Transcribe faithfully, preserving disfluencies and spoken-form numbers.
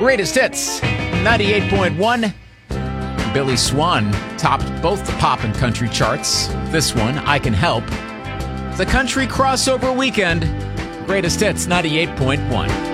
Greatest Hits, ninety-eight point one. Billy Swan topped both the pop and country charts. This one, I Can Help. The country crossover weekend. Greatest Hits, ninety-eight point one.